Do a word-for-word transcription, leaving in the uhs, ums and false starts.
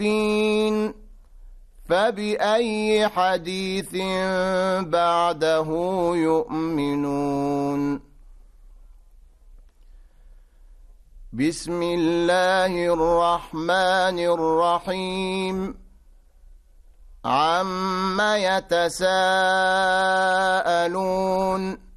الدين فبأي حديث بعده يؤمنون بسم الله الرحمن الرحيم عم يتساءلون